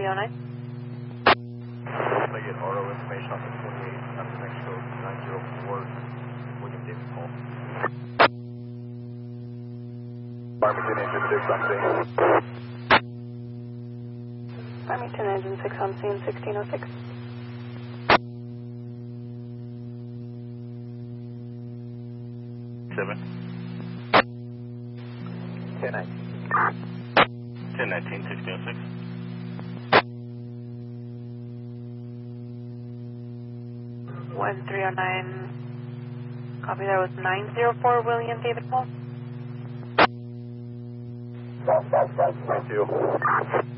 309. I get auto information on the 28 on New Mexico 904 William David Paul. Farmington Engine 6 on scene. Farmington Engine 6 on scene, 1606. Seven. 10-19. 10-19, 1606. Was 309. Copy, that was 904 William David Paul. Thank you.